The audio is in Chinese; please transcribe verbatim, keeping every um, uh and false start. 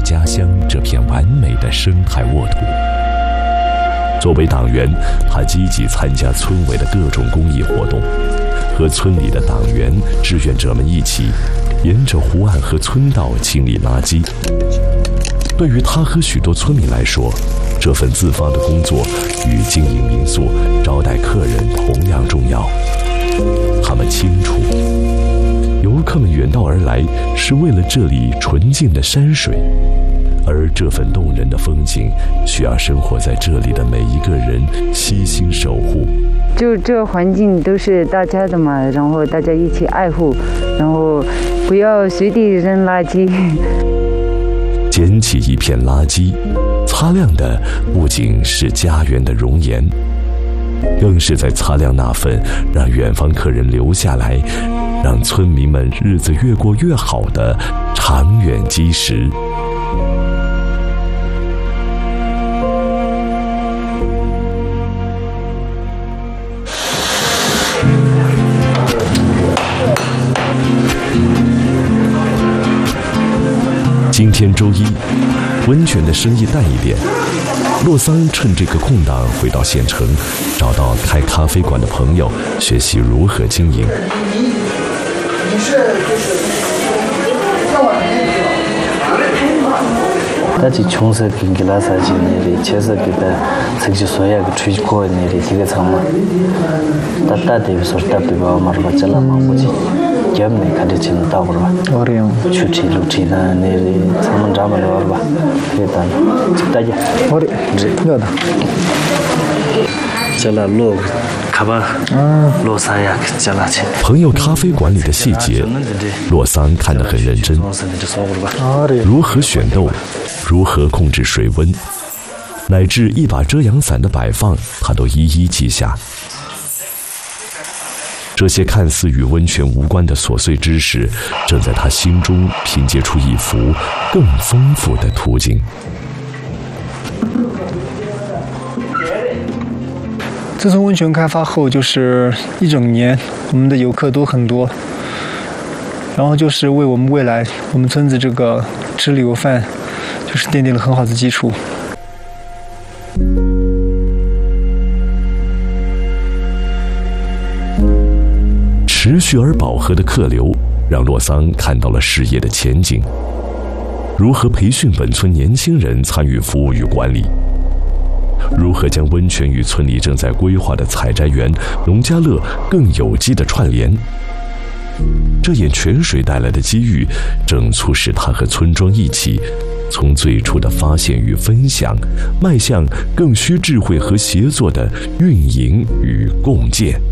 家乡这片完美的生态沃土。作为党员，他积极参加村委的各种公益活动，和村里的党员、志愿者们一起，沿着湖岸和村道清理垃圾。对于他和许多村民来说，这份自发的工作与经营民宿、招待客人同样重要。他们清楚，游客们远道而来是为了这里纯净的山水，而这份动人的风景需要生活在这里的每一个人悉心守护。 就这环境都是大家的嘛，然后大家一起爱护，然后不要随地扔垃圾。 捡起一片垃圾，擦亮的不仅是家园的容颜，更是在擦亮那份让远方客人留下来，让村民们日子越过越好的长远基石。今天周一，温泉的生意淡一点。洛桑趁这个空档回到县城，找到开咖啡馆的朋友，学习如何经营。 你是就是 다시 총사 긴길라사지 내리 제사기다 즉시 소야가 추지고 내리 지가 참마 따따대 소르다비바 마르바잘라 마고지 겸네 가르치는 따고로 어려요 추치 루치다 내리 참만 잡아로 와봐 일단 집다지 어리 너다 잘라 로 朋友咖啡馆里的细节，洛桑看得很认真。如何选豆，如何控制水温，乃至一把遮阳伞的摆放，他都一一记下。这些看似与温泉无关的琐碎知识，正在他心中拼接出一幅更丰富的图景。 自从温泉开发后，就是一整年，我们的游客都很多，然后就是为我们未来我们村子这个吃旅游饭，就是奠定了很好的基础。 持续而饱和的客流，让洛桑看到了事业的前景。如何培训本村年轻人参与服务与管理？如何将温泉与村里正在规划的采摘园、农家乐更有机的串联？这眼泉水带来的机遇，正促使他和村庄一起，从最初的发现与分享，迈向更需智慧和协作的运营与共建。